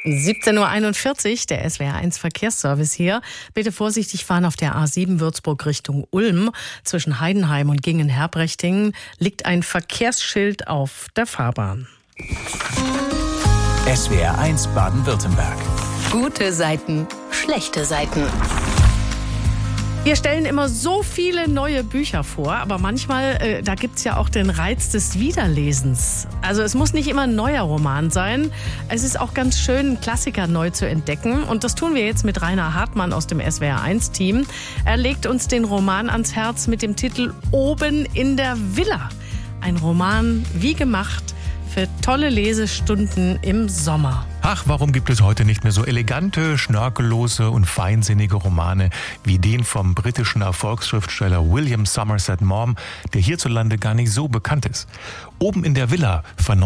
17:41 Uhr, der SWR1 Verkehrsservice hier. Bitte vorsichtig fahren auf der A7 Würzburg Richtung Ulm. Zwischen Heidenheim und Gingen-Herbrechtingen liegt ein Verkehrsschild auf der Fahrbahn. SWR1 Baden-Württemberg. Gute Seiten, schlechte Seiten. Wir stellen immer so viele neue Bücher vor, aber manchmal, da gibt's ja auch den Reiz des Wiederlesens. Also es muss nicht immer ein neuer Roman sein. Es ist auch ganz schön, einen Klassiker neu zu entdecken. Und das tun wir jetzt mit Rainer Hartmann aus dem SWR1-Team. Er legt uns den Roman ans Herz mit dem Titel Oben in der Villa. Ein Roman wie gemacht für tolle Lesestunden im Sommer. Ach, warum gibt es heute nicht mehr so elegante, schnörkellose und feinsinnige Romane wie den vom britischen Erfolgsschriftsteller William Somerset Maugham, der hierzulande gar nicht so bekannt ist. Oben in der Villa von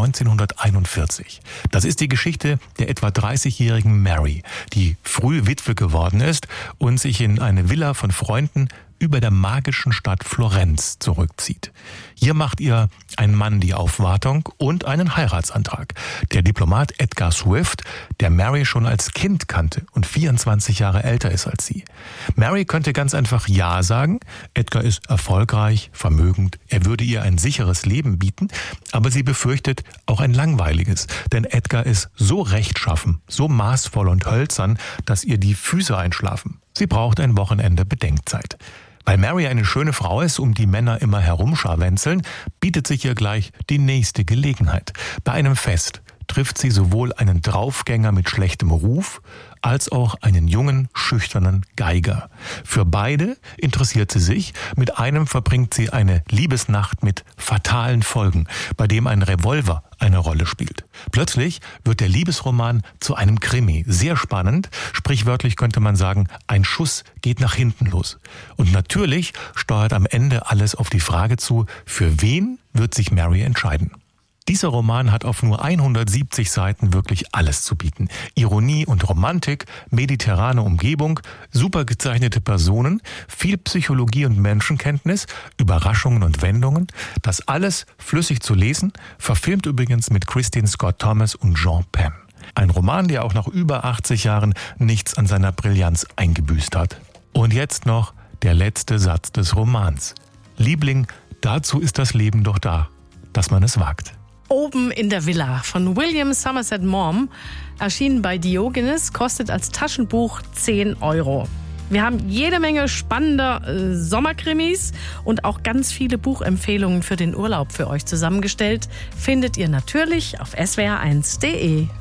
1941. Das ist die Geschichte der etwa 30-jährigen Mary, die früh Witwe geworden ist und sich in eine Villa von Freunden über der magischen Stadt Florenz zurückzieht. Hier macht ihr ein Mann die Aufwartung und einen Heiratsantrag. Der Diplomat Edgar Swift, der Mary schon als Kind kannte und 24 Jahre älter ist als sie. Mary könnte ganz einfach Ja sagen. Edgar ist erfolgreich, vermögend, er würde ihr ein sicheres Leben bieten, aber sie befürchtet auch ein langweiliges, denn Edgar ist so rechtschaffen, so maßvoll und hölzern, dass ihr die Füße einschlafen. Sie braucht ein Wochenende Bedenkzeit. Weil Mary eine schöne Frau ist, um die Männer immer herumscharwenzeln, bietet sich ihr gleich die nächste Gelegenheit. Bei einem Fest trifft sie sowohl einen Draufgänger mit schlechtem Ruf, als auch einen jungen, schüchternen Geiger. Für beide interessiert sie sich. Mit einem verbringt sie eine Liebesnacht mit fatalen Folgen, bei dem ein Revolver eine Rolle spielt. Plötzlich wird der Liebesroman zu einem Krimi. Sehr spannend, sprichwörtlich könnte man sagen, ein Schuss geht nach hinten los. Und natürlich steuert am Ende alles auf die Frage zu, für wen wird sich Mary entscheiden? Dieser Roman hat auf nur 170 Seiten wirklich alles zu bieten. Ironie und Romantik, mediterrane Umgebung, super gezeichnete Personen, viel Psychologie und Menschenkenntnis, Überraschungen und Wendungen. Das alles flüssig zu lesen, verfilmt übrigens mit Kristin Scott Thomas und Jean Penn. Ein Roman, der auch nach über 80 Jahren nichts an seiner Brillanz eingebüßt hat. Und jetzt noch der letzte Satz des Romans. Liebling, dazu ist das Leben doch da, dass man es wagt. Oben in der Villa von William Somerset Maugham, erschienen bei Diogenes, kostet als Taschenbuch 10 €. Wir haben jede Menge spannender Sommerkrimis und auch ganz viele Buchempfehlungen für den Urlaub für euch zusammengestellt. Findet ihr natürlich auf swr1.de.